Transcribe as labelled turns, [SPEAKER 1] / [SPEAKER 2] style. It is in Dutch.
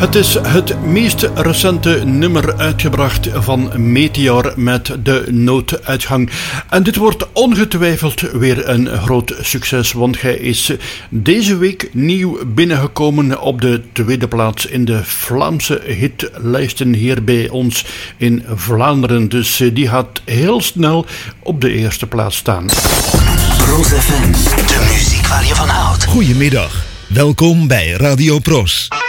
[SPEAKER 1] Het is het meest recente nummer uitgebracht van Meteor met de nooduitgang. En dit wordt ongetwijfeld weer een groot succes, want hij is deze week nieuw binnengekomen op de tweede plaats in de Vlaamse hitlijsten hier bij ons in Vlaanderen. Dus die gaat heel snel op de eerste plaats staan.
[SPEAKER 2] Pros FM, de muziek waar je van houdt.
[SPEAKER 3] Goedemiddag, welkom bij Radio Pros.